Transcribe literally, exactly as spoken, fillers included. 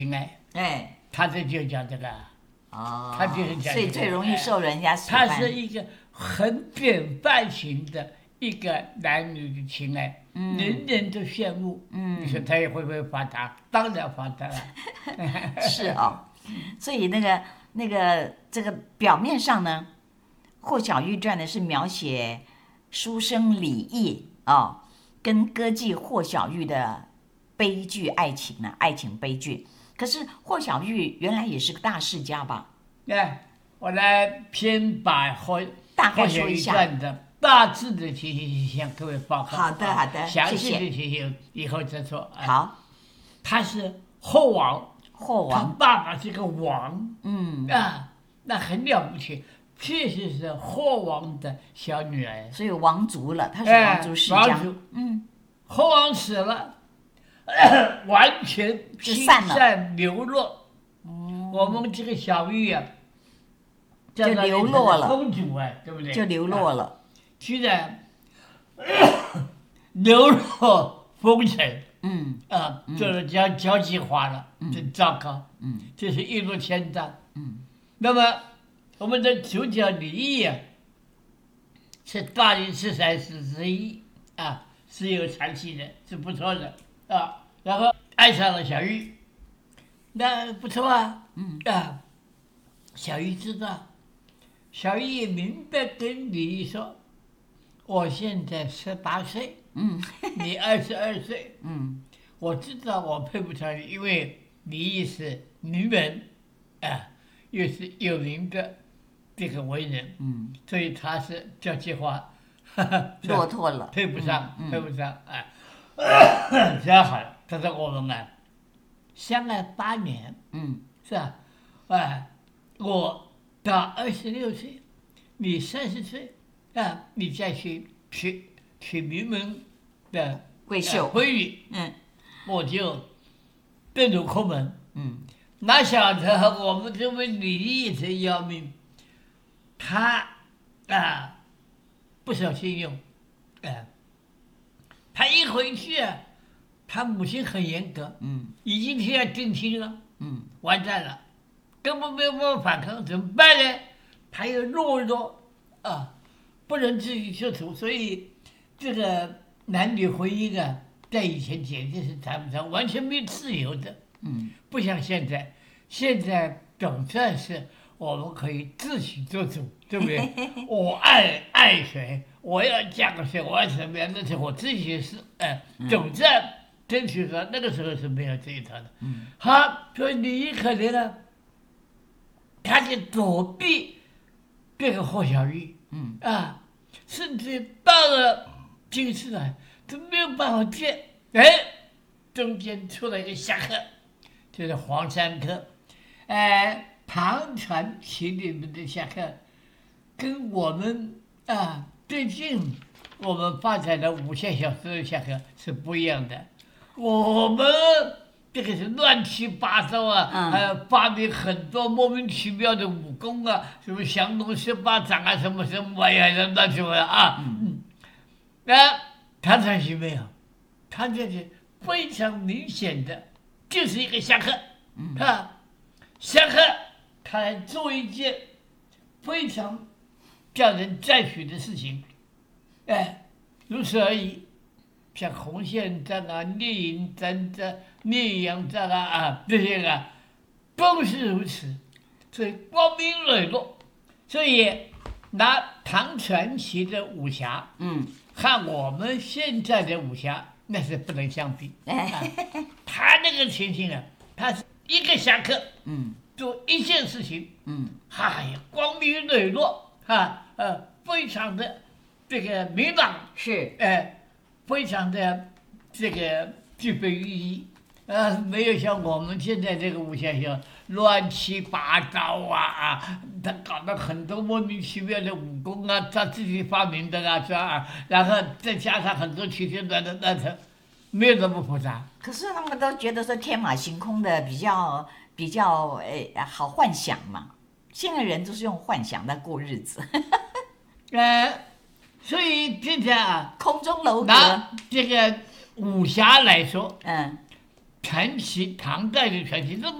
情爱， 哎， 他这就讲这个， 哦， 他就是讲、这个， 所以最容易受人家喜欢。 他是一个很典范型的一个男女的情爱，嗯、人人都羡慕。嗯，你说他也会不会发达？当然发达了。 是哦，所以那个那个这个表面上呢，《霍小玉传》呢是描写书生李益哦，跟歌妓霍小玉的悲剧爱情呢，爱情悲剧。可是霍小玉原来也是个大世家吧？ 来，我来先把霍大概说一下霍小玉传的大致的情形向各位报告。 好的，好的， 详细谢的情形以后再说。 好， 他是霍王， 霍王， 他爸爸是个王， 嗯啊，那很了不起，确实是霍王的小女儿， 所以王族了，他是王族世家。 哎、王族， 嗯， 霍王死了。呃、完全就散散流落。嗯、我们这个小玉啊， 就流落了， 公主啊，对不对？ 就流落了， 啊、居然、呃、流落风尘。 嗯啊，这是交交际花了， 嗯、 真糟糕。 嗯， 这是一落千丈。 嗯， 那么我们的主角李益啊，是大理寺山寺之一啊，是有传奇的，是不错的。啊，然后爱上了小玉，那不错啊， 嗯啊，小玉知道，小玉也明白跟李益说，我现在十八岁， 嗯， 你二十二岁， 嗯， 我知道我配不上你，因为李益是名门，啊，又是有名的这个文人， 嗯， 所以他是交际花， 落拓了， 配不上， 嗯、 配不上，哎。这样好了，他说我们啊，相爱八年， 嗯， 是吧？哎，我到二十六岁，你三十岁，啊，你再去娶娶名门的闺秀闺女， 嗯， 我就遁入空门， 嗯， 哪晓得我们这位李益真要命，他啊不守信用，哎。他一回去啊，他母亲很严格， 嗯， 已经现在定亲了， 嗯， 完蛋了，根本没有办法反抗，怎么办呢？他又懦弱啊，不能自己出头，所以这个男女婚姻啊，在以前简直是谈不上，完全没有自由的， 嗯， 不像现在，现在总算是我们可以自己做主，对不对？我爱爱谁？我要嫁给谁？我要什么样？那是我自己的事。哎、呃，总在争取说那个时候是没有这一套的。 嗯， 好，所以你可怜了，他就躲避这个霍小玉。 嗯啊，甚至到了京师来都没有办法见。哎，中间出了一个侠客，就是黄山客。哎，唐传奇里面的侠客，跟我们啊。最近我们发展的武侠小说的侠客是不一样的，我们这个是乱七八糟啊， 嗯、 还有发明很多莫名其妙的武功啊，什么降龙十八掌啊，什么什么玩意儿，乱七八糟啊。嗯，那唐传奇没有，唐传奇非常明显的就是一个侠客， 嗯、 啊，侠客他来做一件非常叫人赞许的事情，哎，如此而已。像红线战啊、猎鹰战、这烈阳战啊啊这些啊，都是如此，所以光明磊落。所以拿唐传奇的武侠， 嗯， 和我们现在的武侠那是不能相比。啊、他那个情形啊，他是一个侠客， 嗯， 做一件事情， 嗯， 哎呀，光明磊落。啊呃，非常的这个明朗， 是， 呃，非常的这个具备寓意，呃，没有像我们现在这个武侠小乱七八糟啊啊，他搞了很多莫名其妙的武功啊，他自己发明的啊，是吧？然后再加上很多奇奇怪怪的，那他没有那么复杂。 可是他们都觉得说天马行空的比较比较诶好幻想嘛。现在人都是用幻想在过日子， 呃，所以现在啊， 空中楼阁。 拿这个武侠来说， 嗯， 传奇，唐代的传奇，这么